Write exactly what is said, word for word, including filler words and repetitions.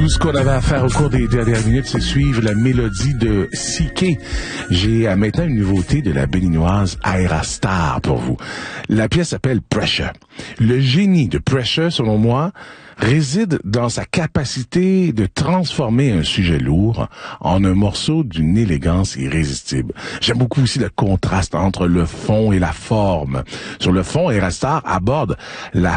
Tout ce qu'on avait à faire au cours des dernières minutes, c'est suivre la mélodie de Siké. J'ai maintenant une nouveauté de la béninoise Aerastar pour vous. La pièce s'appelle Pressure. Le génie de Pressure, selon moi, réside dans sa capacité de transformer un sujet lourd en un morceau d'une élégance irrésistible. J'aime beaucoup aussi le contraste entre le fond et la forme. Sur le fond, Aerastar aborde la